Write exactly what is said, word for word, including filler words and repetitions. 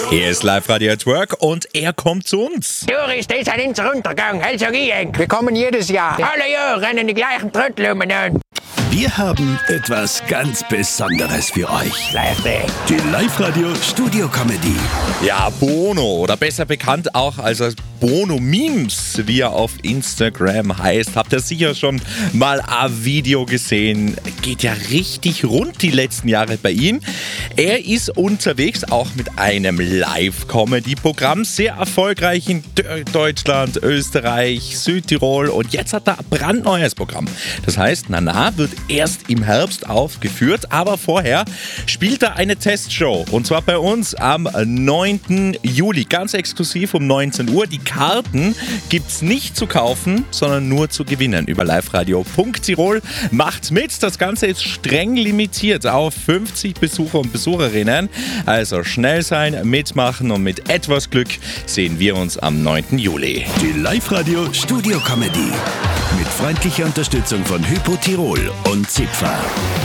Er ist Live-Radio at Work und er kommt zu uns. Doris, das ist ein Untergang, also gehen. Wir kommen jedes Jahr. Alle Jahre rennen die gleichen Tröttel um an. Wir haben etwas ganz Besonderes für euch. Live Die Live-Radio Studio Comedy. Ja, Bono, oder besser bekannt auch als Bono Memes, wie er auf Instagram heißt. Habt ihr sicher schon mal ein Video gesehen. Geht ja richtig rund die letzten Jahre bei ihm. Er ist unterwegs auch mit einem Live-Comedy-Programm. Sehr erfolgreich in Deutschland, Österreich, Südtirol. Und jetzt hat er ein brandneues Programm. Das heißt, Nana wird erst im Herbst aufgeführt, aber vorher spielt er eine Testshow. Und zwar bei uns am neunten Juli, ganz exklusiv um neunzehn Uhr. Die Karten gibt's nicht zu kaufen, sondern nur zu gewinnen über liveradio punkt tirol. Macht mit, das Ganze ist streng limitiert auf fünfzig Besucher und Besucherinnen. Also schnell sein, mitmachen und mit etwas Glück sehen wir uns am neunten Juli. Die Live-Radio Studio Comedy. Mit freundlicher Unterstützung von Hypo Tirol und Zipfer.